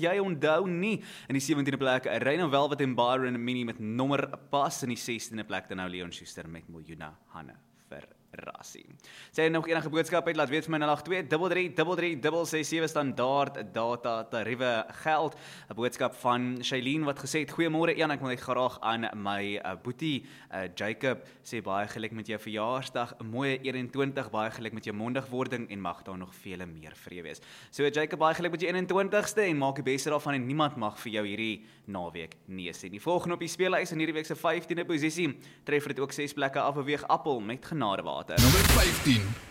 jy onthou nie. In die 17de plek, Reina Velvet en Byron Mini met nommer pas. In die 16de plek, dan nou Leon Schuster met Miljoene Hanne vir Rassie. Sê nog enige boodskap uit, laat weet vir my 082-33-367 standaard data tariewe geld. 'n Boodskap van Shailene wat gesê het, goeiemôre Jan, ek wil net graag aan my boetie Jacob sê baie geluk met jou verjaarsdag, 'n mooi 21, baie geluk met jou mondigwording en mag daar nog vele meer vir jou wees. So Jacob, baie geluk met jou 21ste en maak die beste daarvan en niemand mag vir jou hierdie naweek nee sê. Die volgende op die speellys in hierdie week se 15de posisie tref dit ook 6 plekke af, beweeg Appel met Genadewater. Nummer 15.